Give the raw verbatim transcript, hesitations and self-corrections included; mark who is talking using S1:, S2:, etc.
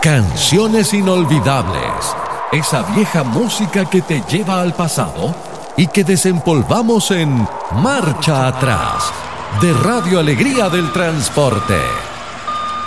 S1: Canciones inolvidables. Esa vieja música que te lleva al pasado y que desempolvamos en Marcha Atrás, de Radio Alegría del Transporte.